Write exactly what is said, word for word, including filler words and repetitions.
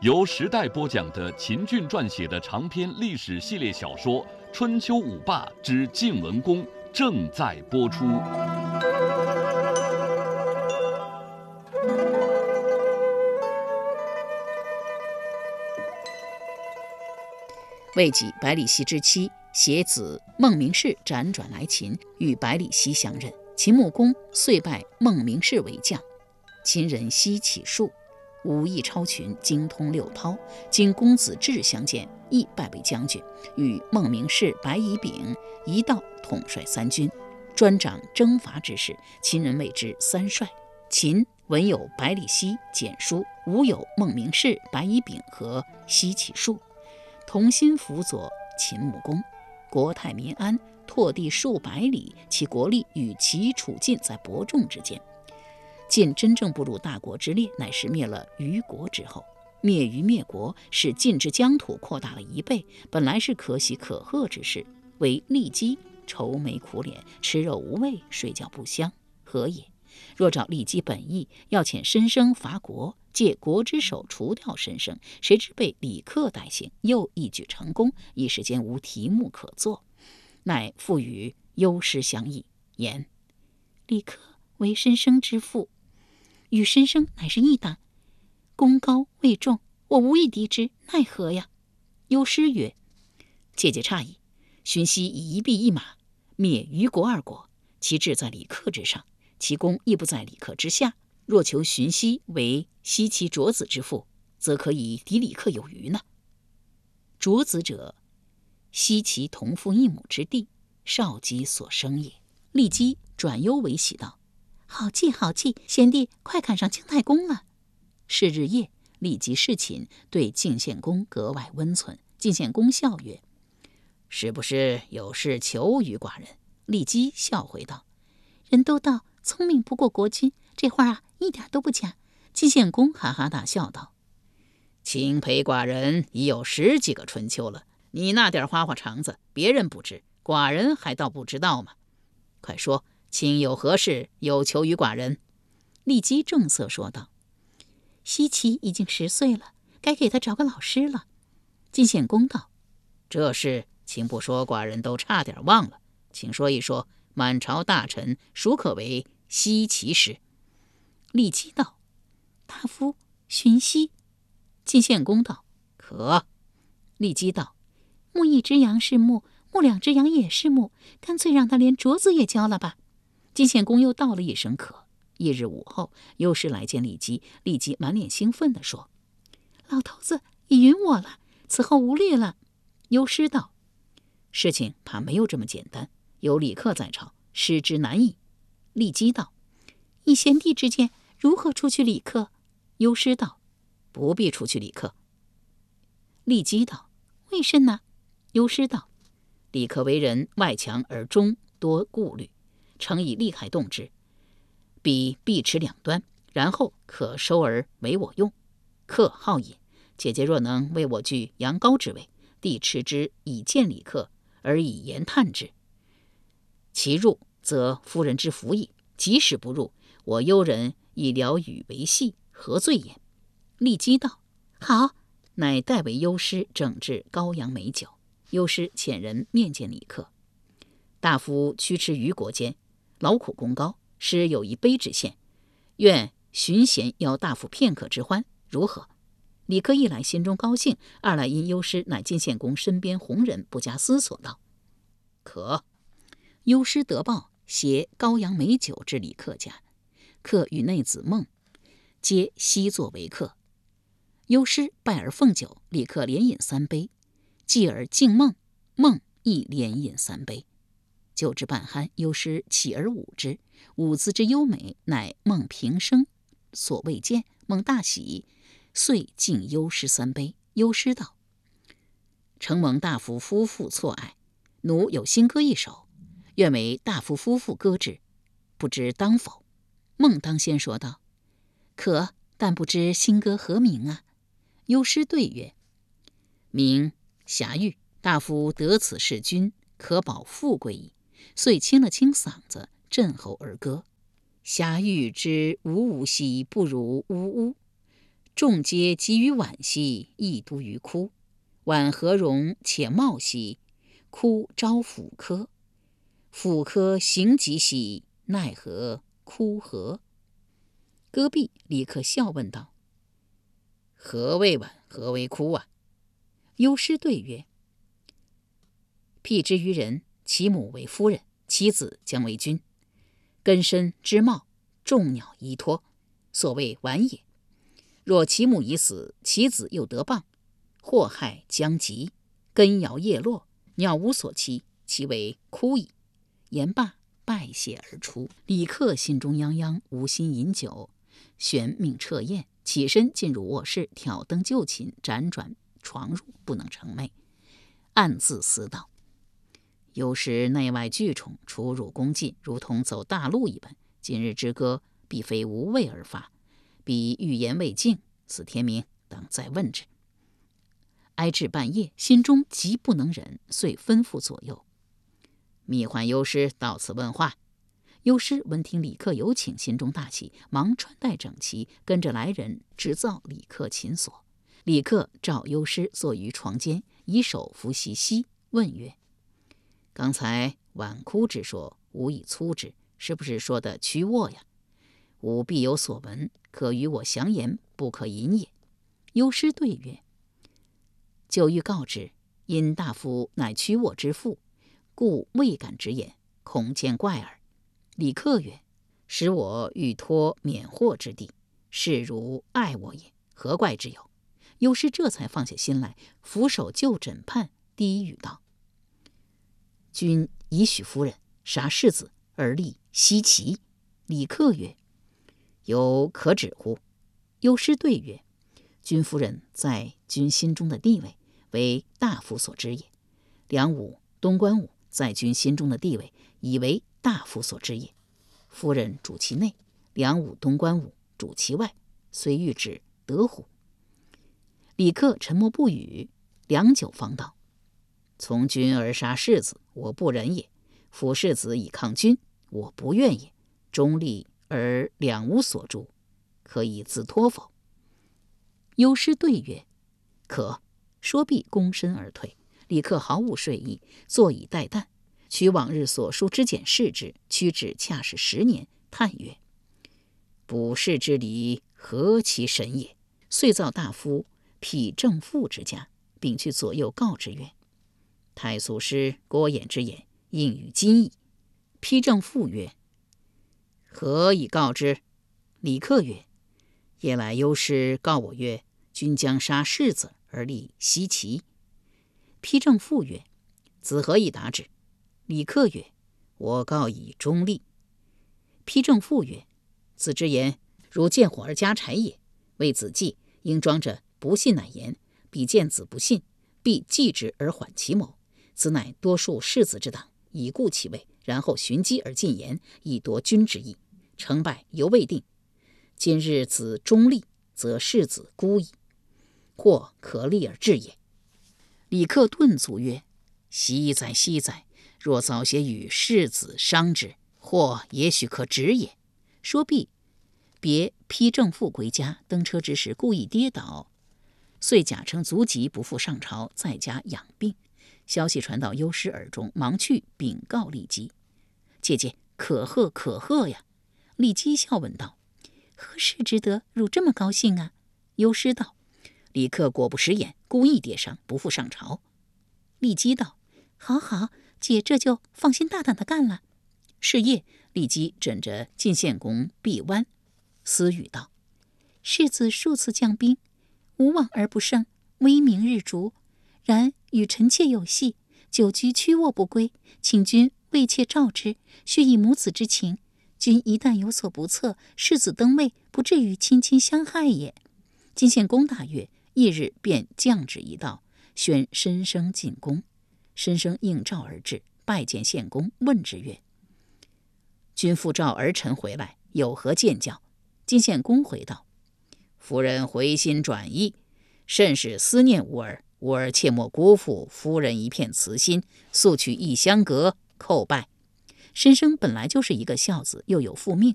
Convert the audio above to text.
由时代播讲的秦俊撰写的长篇历史系列小说《春秋五霸之晋文公》正在播出。 魏己百里奚之妻携子孟明氏辗转来秦，与百里奚相认。秦穆公遂拜孟明氏为将。秦人奚启术武艺超群，精通六韬，经公子至相见，亦拜为将军，与孟明氏、白乙丙一道统帅三军，专掌征伐之事。秦人谓之三帅。秦文有百里奚、简书，武有孟明氏、白乙丙和奚启术，同心辅佐秦穆公，国泰民安，拓地数百里，其国力与齐、楚、晋在伯仲之间。晋真正步入大国之列，乃是灭了虞国之后。灭虞灭国，使晋之疆土扩大了一倍，本来是可喜可贺之事，为骊姬愁眉苦脸，吃肉无味，睡觉不香，何也？若照骊姬本意，要遣申生伐国，借国之手除掉申生，谁知被李克代行，又一举成功，一时间无题目可作，乃复与忧师相议，言李克为申生之父，与申生乃是一党，功高位重，我无以敌之，奈何呀？忧师曰：切切诧异，荀息以一臂一马灭虞国二国，其志在李克之上，其功亦不在李克之下。若求荀息为奚齐卓子之父，则可以敌李克有余呢。卓子者，奚齐同父异母之弟，少姬所生也。骊姬转忧为喜道：好计好计，贤弟快赶上姜太公了。是日夜，骊姬侍寝，对晋献公格外温存。晋献公笑曰：是不是有事求于寡人？骊姬笑回道：人都道聪明不过国君，这话啊一点都不假。晋献公哈哈大笑道：卿陪寡人已有十几个春秋了，你那点花花肠子别人不知，寡人还倒不知道吗？快说，卿有何事有求于寡人？骊姬正色说道：奚齐已经十岁了，该给他找个老师了。晋献公道：这事卿不说，寡人都差点忘了，请说一说，满朝大臣孰可为奚齐师？骊姬道：大夫荀息。晋献公道：可。骊姬道：木一只羊是木，木两只羊也是木，干脆让他连镯子也交了吧。晋献公又道了一声可。一日午后，忧师来见骊姬，骊姬满脸兴奋地说：老头子已允我了，此后无虑了。忧师道：事情怕没有这么简单，有李克在朝，使之难矣。骊姬道：以贤弟之见，如何除去李克？忧师道：不必除去李克。骊姬道：为甚呢？忧师道：李克为人外强而中，多顾虑，诚以利害动之，彼必持两端，然后可收而为我用。克好也，姐姐若能为我据阳高之位，弟持之以见李克，而以言探之，其入则夫人之福矣，即使不入，我忧人以聊与为戏，何罪也？骊姬道：好。乃代为忧师整治羔羊美酒。忧师遣人面见李克。大夫驱驰于国间，劳苦功高，师有一卑之县，愿寻贤邀大夫片刻之欢，如何？李克一来心中高兴，二来因忧师乃晋献公身边红人，不加思索道：可。忧师得报，携羔羊美酒至李克家，克与内子孟皆悉作为客。忧师拜而奉酒，李克连饮三杯，继而敬孟，孟亦连饮三杯。酒至半酣，忧师起而舞之，舞姿之优美，乃孟平生所未见。孟大喜，遂敬忧师三杯。忧师道：承蒙大夫夫妇错爱，奴有新歌一首，愿为大夫夫妇歌之，不知当否？孟当先说道：可，但不知新歌何名啊？忧师对曰：名侠玉，大夫得此事君，可保富贵矣。遂清了清嗓子，振喉而歌：侠玉之呜呜兮，不如呜呜， 众皆急于惋兮，亦都于哭。惋何容且茂兮，哭招腐科。腐科行疾兮，奈何哭何？”歌毕，李克笑问道：“何为惋？何为哭啊？”忧师对曰：“辟之于人，其母为夫人，其子将为君。根深枝茂，众鸟依托，所谓惋也。若其母已死，其子又得棒，祸害将及，根摇叶落，鸟无所栖，其为哭矣。”言罢，拜谢而出。李克心中泱泱，无心饮酒，旋命撤宴，起身进入卧室，挑灯就寝，辗转床入，不能成寐，暗自思道：有时内外俱宠，出入宫禁，如同走大路一般。今日之歌，必非无谓而发，彼欲言未尽，此天明当再问之。挨至半夜，心中极不能忍，遂吩咐左右：“密唤幽师到此问话。”幽师闻听李克有请，心中大喜，忙穿戴整齐，跟着来人制造李克琴锁。李克召幽师坐于床间，以手扶其膝，问曰：“刚才惋哭之说，吾以粗之，是不是说的屈卧呀？吾必有所闻，可与我详言，不可隐也。”幽师对曰：“就欲告之，因大夫乃屈卧之父，故未敢直言，恐见怪耳。”李克曰：“使我欲托免祸之地，是如爱我也，何怪之有？”幽师这才放下心来，俯首就枕畔，低语道：“君已许夫人，杀世子而立西岐。”李克曰：“有可指乎？”幽师对曰：“君夫人在君心中的地位，为大夫所知也；梁武、东关武在君心中的地位，已为大夫所知也。夫人主其内，梁武、东关武主其外，虽欲止，得乎？”李克沉默不语，良久方道：“从君而杀世子，我不忍也；夫世子以抗君，我不愿也。中立而两无所助，可以自托否？”幽师对曰：“可。”说毕，躬身而退。李克毫无睡意，坐以待旦，取往日所书之简视之，屈指恰是十年，叹曰：“卜筮之理，何其神也！”遂造大夫辟正父之家，并去左右告之曰：“太祖师郭衍之言，应与今矣。”丕正父曰：“何以告之？”李克曰：“夜来幽师告我曰，君将杀世子而立西岐。”丕正父曰：“子何以答之？”李克曰：“我告以中立。”丕正父曰：“子之言，如见火而加柴也。为子计，应装着不信乃言，必见子不信，必继之而缓其谋。子乃多数世子之党，以固其位，然后寻机而进言，以夺君之意。成败犹未定。今日子中立，则世子孤矣，或可立而治也。”李克顿足曰：“惜哉惜哉！若早些与世子商之，或也许可止也。”说毕，别丕正父归家，登车之时故意跌倒，遂假称足疾不复上朝，在家养病。消息传到幽师耳中，忙去禀告骊姬：“姐姐，可贺可贺呀！”骊姬笑问道：“何事值得汝这么高兴啊？”幽师道：“李克果不食言，故意跌伤，不复上朝。”骊姬道：“好好，姐这就放心大胆的干了。”是夜，骊姬枕着晋献公臂弯，私语道：“世子数次将兵，无往而不胜，威名日逐。然与臣妾有隙，久居屈卧不归，请君为妾召之，须以母子之情。君一旦有所不测，世子登位，不至于亲亲相害也。”晋献公大悦，翌日便降旨一道，宣申生进宫。申生应召而至，拜见献公，问之曰：“君复召儿臣回来，有何见教？”晋献公回道：“夫人回心转意，甚是思念吾儿，吾儿切莫辜负夫人一片慈心，速取异相阁叩拜。”申生本来就是一个孝子，又有父命，